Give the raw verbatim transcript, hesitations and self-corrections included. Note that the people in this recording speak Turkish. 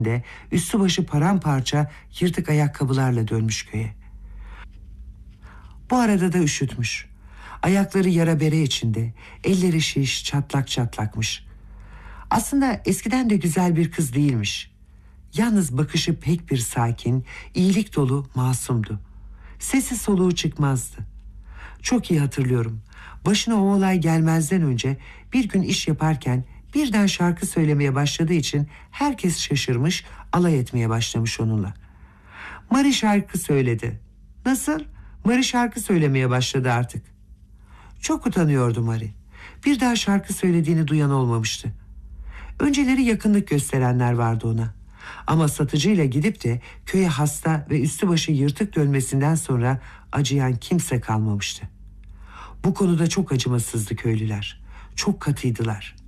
de üstü başı paramparça yırtık ayakkabılarla dönmüş köye. Bu arada da üşütmüş. Ayakları yara bere içinde, elleri şiş, çatlak çatlakmış. Aslında eskiden de güzel bir kız değilmiş. Yalnız bakışı pek bir sakin, iyilik dolu, masumdu. Sesi soluğu çıkmazdı. Çok iyi hatırlıyorum. Başına o olay gelmezden önce bir gün iş yaparken birden şarkı söylemeye başladığı için herkes şaşırmış, alay etmeye başlamış onunla. Mari şarkı söyledi. Nasıl? Mari şarkı söylemeye başladı artık. Çok utanıyordu Mari. Bir daha şarkı söylediğini duyan olmamıştı. Önceleri yakınlık gösterenler vardı ona. Ama satıcıyla gidip de köye hasta ve üstü başı yırtık dönmesinden sonra acıyan kimse kalmamıştı. Bu konuda çok acımasızdı köylüler. Çok katıydılar.